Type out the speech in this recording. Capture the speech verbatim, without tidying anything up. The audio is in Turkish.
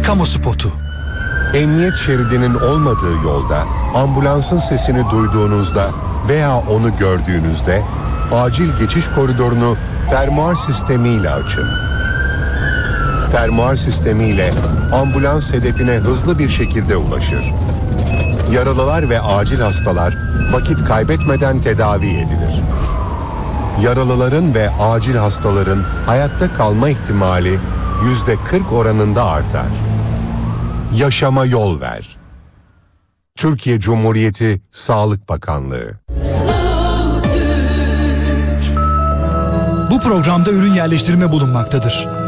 kamu spotu. Emniyet şeridinin olmadığı yolda ambulansın sesini duyduğunuzda veya onu gördüğünüzde acil geçiş koridorunu fermuar sistemiyle açın. Fermuar sistemiyle ambulans hedefine hızlı bir şekilde ulaşır. Yaralılar ve acil hastalar vakit kaybetmeden tedavi edilir. Yaralıların ve acil hastaların hayatta kalma ihtimali yüzde kırk oranında artar. Yaşama yol ver. Türkiye Cumhuriyeti Sağlık Bakanlığı. Bu programda ürün yerleştirme bulunmaktadır.